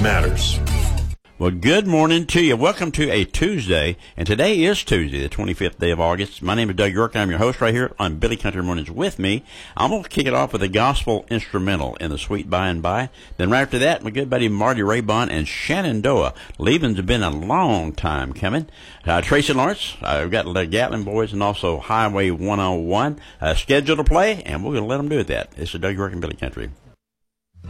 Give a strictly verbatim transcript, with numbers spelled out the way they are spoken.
matters. Well, good morning to you. Welcome to a Tuesday, and today is Tuesday, the twenty-fifth day of August. My name is Doug York. I'm your host right here on Billy Country Mornings with me. I'm going to kick it off with a gospel instrumental in the Sweet By and By. Then right after that, my good buddy Marty Raybon and Shenandoah. Leaving's been a long time coming. Uh, Tracy Lawrence, uh, we've got the Gatlin Boys and also Highway one oh one uh, scheduled to play, and we're going to let them do that. This is Doug York and Billy Country.